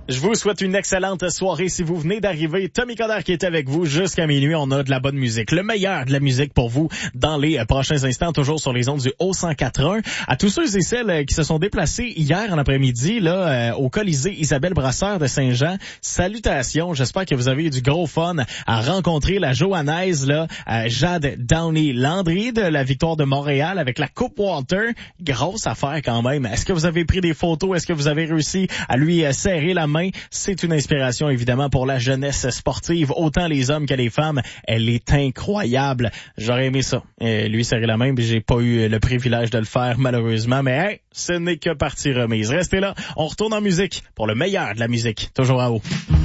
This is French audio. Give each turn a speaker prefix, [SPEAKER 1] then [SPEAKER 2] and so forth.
[SPEAKER 1] Je vous souhaite une excellente soirée si vous venez d'arriver. Tommy Coderre qui est avec vous jusqu'à minuit. On a de la bonne musique, le meilleur de la musique pour vous dans les prochains instants, toujours sur les ondes du O104.1. À tous ceux et celles qui se sont déplacés hier en après-midi là au Colisée Isabelle Brasseur de Saint-Jean, salutations. J'espère que vous avez eu du gros fun à rencontrer la Johannaise là, Jade Downey-Landry de la Victoire de Montréal avec la Coupe Walter. Grosse affaire quand même. Est-ce que vous avez pris des photos? Est-ce que vous avez réussi à lui serrer la main? C'est une inspiration évidemment pour la jeunesse sportive, autant les hommes que les femmes. Elle est incroyable. J'aurais aimé ça. Lui serrer la main, mais j'ai pas eu le privilège de le faire malheureusement. Mais hey, ce n'est que partie remise. Restez là. On retourne en musique pour le meilleur de la musique. Toujours à haut.